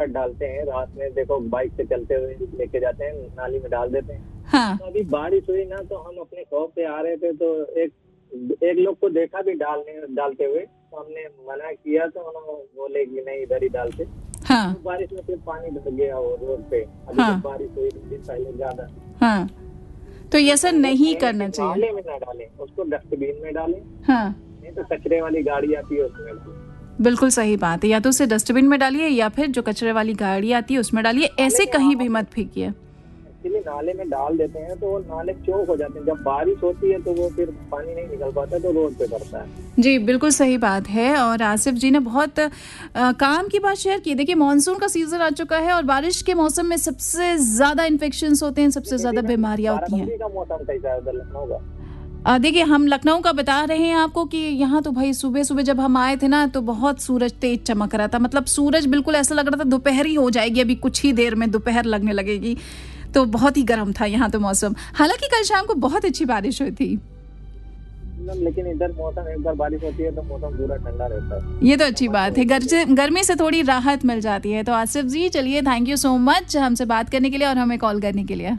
करकट डालते हैं रात में, देखो बाइक से चलते हुए लेके जाते हैं, नाली में डाल देते हैं। हाँ। तो अभी बारिश हुई ना, तो हम अपने शॉप पे आ रहे थे, तो एक लोग को देखा भी डालते हुए, तो हमने मना किया, तो उन्होंने बोले कि नहीं इधर ही डालते। हाँ। तो बारिश में फिर पानी भर गया वो रोड पे। अभी हाँ। तो बारिश हुई 2 दिन पहले ज्यादा। हाँ, तो ये सब नहीं करना चाहिए। नाले में ना डालें, उसको डस्टबिन में डालें। हाँ, नहीं तो कचरे वाली गाड़ी आती है उसमें डालें। बिल्कुल सही बात है, या तो उसे डस्टबिन में डालिए या फिर जो कचरे वाली गाड़ी आती है उसमें डालिए, ऐसे कहीं भी मत फेंकिए। एक्चुअली नाले में डाल देते हैं तो वो नाले चौक हो जाते हैं, जब बारिश होती है तो वो फिर पानी नहीं निकल पाता, तो रोड पे पड़ता है। जी बिल्कुल सही बात है। और आसिफ जी ने बहुत काम की बात शेयर की। देखिए मानसून का सीजन आ चुका है और बारिश के मौसम में सबसे ज्यादा इन्फेक्शंस होते हैं, सबसे ज्यादा बीमारियां होती हैं। का मौसम कैसा है उधर लखनऊ का? देखिए हम लखनऊ का बता रहे हैं आपको कि यहाँ तो भाई सुबह सुबह जब हम आए थे ना, तो बहुत सूरज तेज चमक रहा था। मतलब सूरज बिल्कुल ऐसा लग रहा था दोपहर ही हो जाएगी, अभी कुछ ही देर में दोपहर लगने लगेगी। तो बहुत ही गर्म था यहाँ तो मौसम। हालांकि कल शाम को बहुत अच्छी बारिश हुई थी, लेकिन इधर मौसम एक बार बारिश होती है तो मौसम पूरा ठंडा रहता है। ये तो अच्छी बात है, गर्मी से थोड़ी राहत मिल जाती है। तो आसिफ जी चलिए, थैंक यू सो मच हमसे बात करने के लिए और हमें कॉल करने के लिए।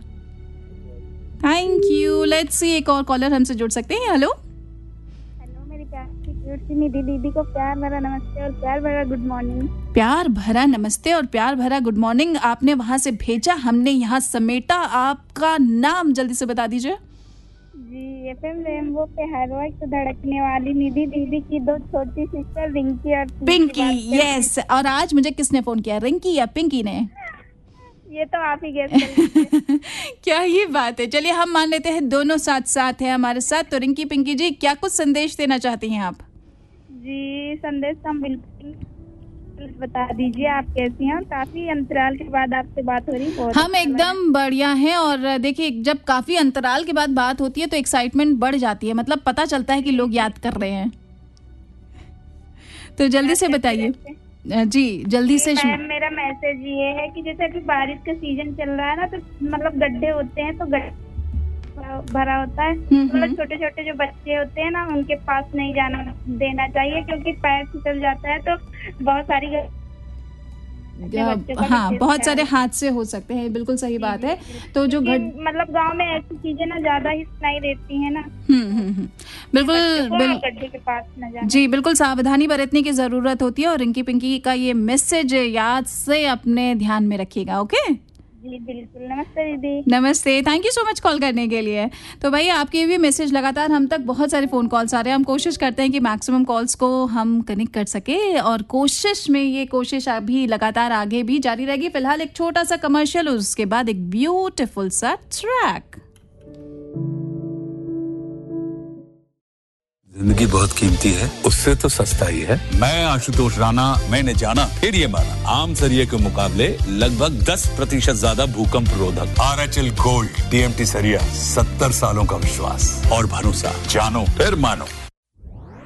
Thank you. लेट्स सी एक और कॉलर हमसे जुड़ सकते हैं। हेलो मेरी प्यार की क्यूट सी निधि दीदी को प्यार भरा नमस्ते और प्यार भरा गुड मॉर्निंग। प्यार भरा नमस्ते और प्यार भरा गुड मॉर्निंग आपने वहां से भेजा, हमने यहाँ समेटा। आपका नाम जल्दी से बता दीजिए। जी एफएम रेनबो पे हर वक्त धड़कने वाली निधि दीदी की 2 छोटी सिस्टर रिंकी और पिंकी। यस, और आज मुझे किसने फोन किया, रिंकी या पिंकी ने? ये तो आप ही गेस कर लीजिए। क्या ये बात है। चलिए हम मान लेते हैं दोनों साथ साथ हैं हमारे साथ। तो रिंकी पिंकी जी क्या कुछ संदेश देना चाहती हैं आप? जी संदेश हम बिल्कुल बता दीजिए, आप कैसी हैं? काफी अंतराल के बाद आपसे बात हो रही है। हम एकदम बढ़िया हैं। और देखिए जब काफी अंतराल के बाद बात होती है तो एक्साइटमेंट बढ़ जाती है, मतलब पता चलता है कि लोग याद कर रहे हैं। तो जल्दी से बताइए जी, जल्दी से। मैम मेरा मैसेज ये है कि जैसे अभी बारिश का सीजन चल रहा है ना, तो मतलब गड्ढे होते हैं, तो भरा होता है, मतलब छोटे छोटे जो बच्चे होते हैं ना, उनके पास नहीं जाना देना चाहिए, क्योंकि पैर फिसल जाता है तो बहुत सारी हाँ बहुत सारे हादसे हो सकते हैं। बिल्कुल सही बात है। तो जो मतलब गांव में ऐसी चीजें ना ज्यादा ही सुनाई देती है ना। बिल्कुल गड्ढे के पास न जाना। जी बिल्कुल सावधानी बरतने की जरूरत होती है। और रिंकी पिंकी का ये मैसेज याद से अपने ध्यान में रखिएगा। ओके जी बिल्कुल। नमस्ते दीदी। नमस्ते, thank you so much call करने के लिए। तो भाई आपके भी मैसेज लगातार हम तक बहुत सारे फ़ोन कॉल्स आ रहे हैं। हम कोशिश करते हैं कि मैक्सिमम कॉल्स को हम कनेक्ट कर सके और ये कोशिश अभी लगातार आगे भी जारी रहेगी। फिलहाल एक छोटा सा कमर्शियल, उसके बाद एक ब्यूटीफुल सा ट्रैक। जिंदगी बहुत कीमती है, उससे तो सस्ता ही है। मैं आशुतोष राणा, मैंने जाना फिर ये माना, आम सरिये के मुकाबले लगभग 10% ज्यादा भूकंप रोधक। RHL गोल्ड TMT सरिया, 70 सालों का विश्वास और भरोसा। जानो फिर मानो।